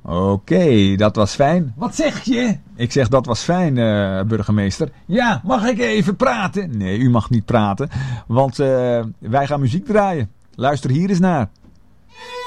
Oké, dat was fijn. Wat zeg je? Ik zeg dat was fijn, burgemeester. Ja, mag ik even praten? Nee, u mag niet praten, want wij gaan muziek draaien. Luister hier eens naar.